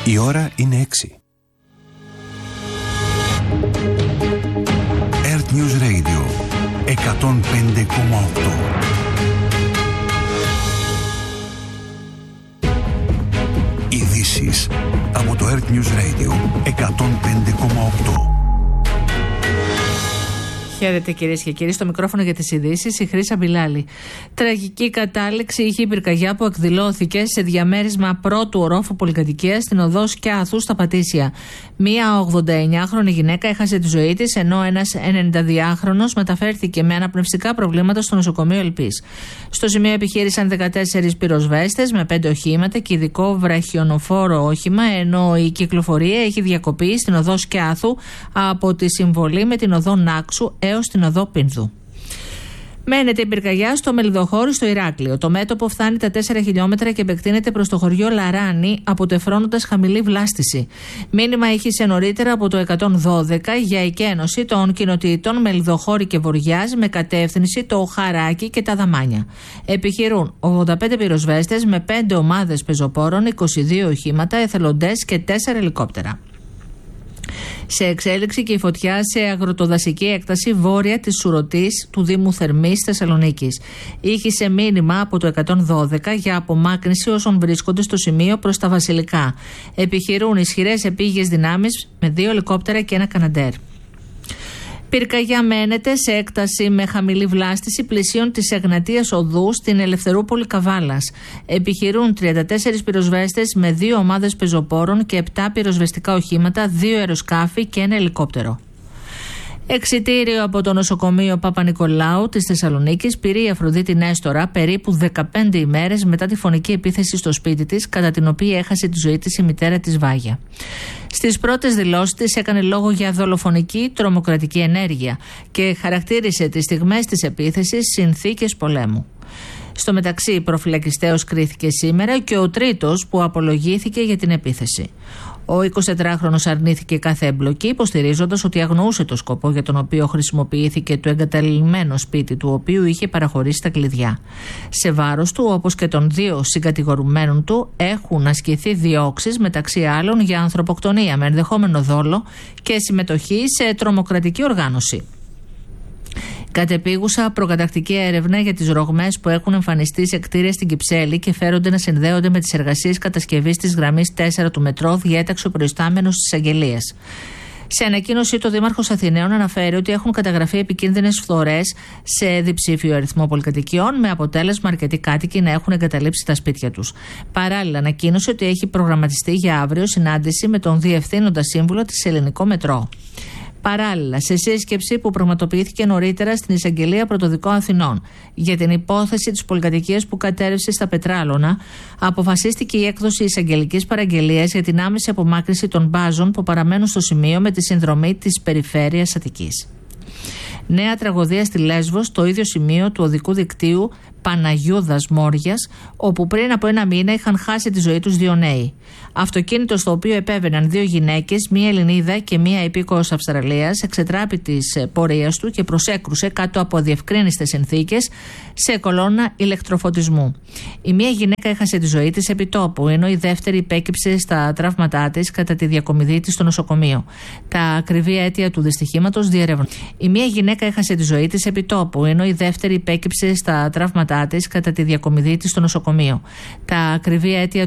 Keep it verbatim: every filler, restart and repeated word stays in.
Η ώρα είναι έξι. Earth News Radio εκατόν πέντε κόμμα οκτώ. Ειδήσεις από το Earth News Radio εκατόν πέντε κόμμα οκτώ. Χαίρετε κυρίες και κύριοι, στο μικρόφωνο για τις ειδήσεις η Χρύσα Μπιλάλη. Τραγική κατάληξη είχε η πυρκαγιά που εκδηλώθηκε σε διαμέρισμα πρώτου ορόφου πολυκατοικίας στην οδό Σκιάθου στα Πατήσια. Μία ογδονταεννιάχρονη γυναίκα έχασε τη ζωή της, ενώ ένας ενενηνταδυάχρονος μεταφέρθηκε με αναπνευστικά προβλήματα στο νοσοκομείο Ελπής. Στο σημείο επιχείρησαν δεκατέσσερις πυροσβέστες με πέντε οχήματα και ειδικό βραχιονοφόρο όχημα, ενώ η κυκλοφορία έχει διακοπεί στην οδό Σκιάθου από τη συμβολή με την οδό Νάξου έως την οδό Πίνδου. Μένεται η πυρκαγιά στο Μελιδοχώρι στο Ηράκλειο. Το μέτωπο φτάνει τα τέσσερα χιλιόμετρα και επεκτείνεται προς το χωριό Λαράνι, αποτεφρώνοντας χαμηλή βλάστηση. Μήνυμα ήχησε νωρίτερα από το εκατόν δώδεκα για εκένωση των κοινοτήτων Μελιδοχώρι και Βοριάς με κατεύθυνση το Χαράκι και τα Δαμάνια. Επιχειρούν ογδόντα πέντε πυροσβέστες με πέντε ομάδες πεζοπόρων, είκοσι δύο οχήματα, εθελοντές και τέσσερα ελικόπτερα. Σε εξέλιξη και η φωτιά σε αγροτοδασική έκταση βόρεια της Σουρωτής του Δήμου Θερμής Θεσσαλονίκης. Ήχησε μήνυμα από το εκατόν δώδεκα για απομάκρυνση όσων βρίσκονται στο σημείο προς τα Βασιλικά. Επιχειρούν ισχυρές επίγειες δυνάμεις με δύο ελικόπτερα και ένα καναντέρ. Πυρκαγιά μένεται σε έκταση με χαμηλή βλάστηση πλησίων της Εγνατίας Οδού στην Ελευθερούπολη Καβάλας. Επιχειρούν τριάντα τέσσερις πυροσβέστες με δύο ομάδες πεζοπόρων και επτά πυροσβεστικά οχήματα, δύο αεροσκάφη και ένα ελικόπτερο. Εξιτήριο από το νοσοκομείο Παπα-Νικολάου της Θεσσαλονίκης πήρε η Αφροδίτη Νέστορα περίπου δεκαπέντε ημέρες μετά τη φωνική επίθεση στο σπίτι της, κατά την οποία έχασε τη ζωή της η μητέρα της Βάγια. Στις πρώτες δηλώσεις της έκανε λόγο για δολοφονική τρομοκρατική ενέργεια και χαρακτήρισε τις στιγμές της επίθεσης συνθήκες πολέμου. Στο μεταξύ, προφυλακιστέως κρίθηκε σήμερα και ο τρίτος που απολογήθηκε για την επίθεση. Ο εικοσιτετράχρονος αρνήθηκε κάθε εμπλοκή, υποστηρίζοντας ότι αγνοούσε το σκοπό για τον οποίο χρησιμοποιήθηκε το εγκαταλειμμένο σπίτι του, οποίου είχε παραχωρήσει τα κλειδιά. Σε βάρος του, όπως και των δύο συγκατηγορουμένων του, έχουν ασκηθεί διώξεις, μεταξύ άλλων για ανθρωποκτονία με ενδεχόμενο δόλο και συμμετοχή σε τρομοκρατική οργάνωση. Κατεπίγουσα προκατακτική έρευνα για τις ρογμές που έχουν εμφανιστεί σε κτίρια στην Κυψέλη και φέρονται να συνδέονται με τις εργασίες κατασκευής της γραμμής τέσσερα του μετρό, διέταξε ο προϊστάμενος της Αγγελίας. Σε ανακοίνωσή του, ο Δήμαρχος Αθηναίων αναφέρει ότι έχουν καταγραφεί επικίνδυνες φθορές σε διψήφιο αριθμό πολυκατοικιών, με αποτέλεσμα αρκετοί κάτοικοι να έχουν εγκαταλείψει τα σπίτια τους. Παράλληλα, ανακοίνωσε ότι έχει προγραμματιστεί για αύριο συνάντηση με τον Διευθύνοντα Σύμβουλο της Ελληνικό Μετρό. Παράλληλα, σε σύσκεψη που πραγματοποιήθηκε νωρίτερα στην Εισαγγελία Πρωτοδικών Αθηνών για την υπόθεση της πολυκατοικίας που κατέρευσε στα Πετράλωνα, αποφασίστηκε η έκδοση εισαγγελικής παραγγελίας για την άμεση απομάκρυνση των μπάζων που παραμένουν στο σημείο με τη συνδρομή της Περιφέρειας Αττικής. Νέα τραγωδία στη Λέσβο, στο ίδιο σημείο του οδικού δικτύου Παναγιούδας Μόριας, όπου πριν από ένα μήνα είχαν χάσει τη ζωή τους δύο νέοι. Αυτοκίνητο στο οποίο επέβαιναν δύο γυναίκες, μία Ελληνίδα και μία υπήκοος Αυστραλίας, εξετράπη της πορείας του και προσέκρουσε κάτω από αδιευκρίνιστες συνθήκες σε κολόνα ηλεκτροφωτισμού. Η μία γυναίκα έχασε τη ζωή της επί τόπου, ενώ η δεύτερη υπέκυψε στα τραύματά της κατά τη διακομιδή της στο νοσοκομείο. Τα ακριβή αίτια του δυστυχήματος διερευνούν. Η μία γυναίκα έχασε τη ζωή της επί τόπου, ενώ η δεύτερη υπέκυψε στα τραύματά της κατά τη διακομιδή της στο νοσοκομείο. Τα ακριβή αίτια